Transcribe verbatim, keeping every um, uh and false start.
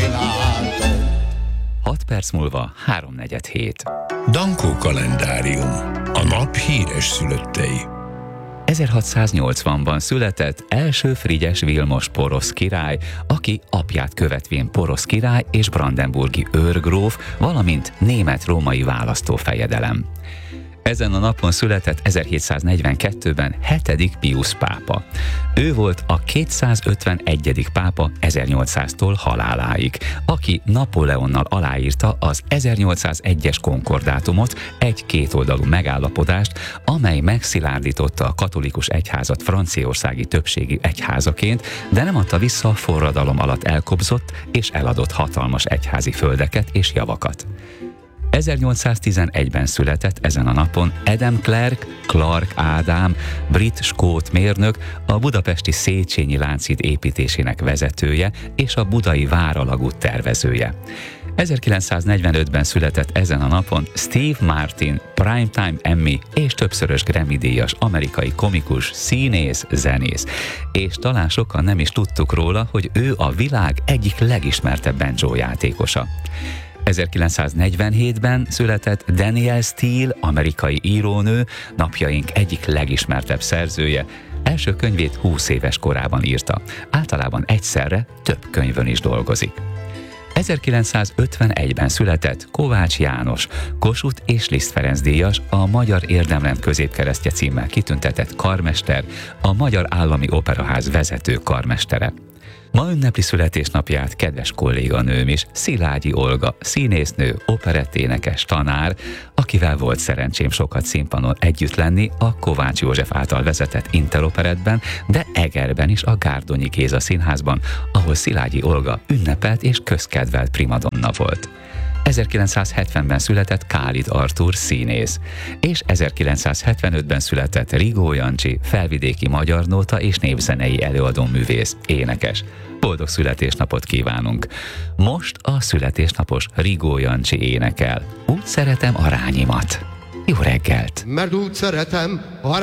látom. hat perc múlva háromnegyed hét. Dankó kalendárium. A nap híres szülöttei. ezerhatszáznyolcvanban született első Frigyes Vilmos porosz király, aki apját követvén porosz király és brandenburgi őrgróf, valamint német-római választófejedelem. Ezen a napon született ezerhétszáznegyvenkettőben hetedik Piusz pápa. Ő volt a kétszázötvenegyedik pápa ezernyolcszáztól haláláig, aki Napóleonnal aláírta az ezernyolcszázegyes konkordátumot, egy kétoldalú megállapodást, amely megszilárdította a katolikus egyházat franciaországi többségi egyházaként, de nem adta vissza a forradalom alatt elkobzott és eladott hatalmas egyházi földeket és javakat. ezernyolcszáztizenegyben született ezen a napon Adam Clark, Clark Ádám, brit-skót mérnök, a budapesti Széchenyi Lánchíd építésének vezetője és a budai váralagút tervezője. ezerkilencszáznegyvenötben született ezen a napon Steve Martin, Primetime Emmy és többszörös Grammy-díjas amerikai komikus, színész, zenész. És talán sokan nem is tudtuk róla, hogy ő a világ egyik legismertebb banjo játékosa. ezerkilencszáznegyvenhétben született Danielle Steele, amerikai írónő, napjaink egyik legismertebb szerzője. Első könyvét húsz éves korában írta. Általában egyszerre több könyvön is dolgozik. ezerkilencszázötvenegyben született Kovács János, Kossuth és Liszt Ferenc díjas, a Magyar Érdemrend középkeresztje címmel kitüntetett karmester, a Magyar Állami Operaház vezető karmestere. Ma ünnepli születésnapját kedves kolléganőm is, Szilágyi Olga, színésznő, operetténekes, tanár, akivel volt szerencsém sokat színpadon együtt lenni a Kovács József által vezetett Interoperettben, de Egerben is a Gárdonyi Géza Színházban, ahol Szilágyi Olga ünnepelt és közkedvelt primadonna volt. ezerkilencszázhetvenben született Kálid Artúr színész, és ezerkilencszázhetvenötben született Rigó Jancsi, felvidéki magyar nóta és népzenei előadóművész, énekes. Boldog születésnapot kívánunk! Most a születésnapos Rigó Jancsi énekel. Úgy szeretem a rányimat. Jó reggelt! Mert úgy szeretem a